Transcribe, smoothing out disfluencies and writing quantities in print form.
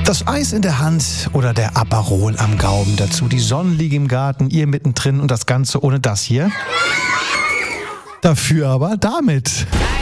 Das Eis in der Hand oder der Aperol am Gaumen. Dazu die Sonnenliege im Garten, ihr mittendrin und das Ganze ohne das hier. Dafür aber damit.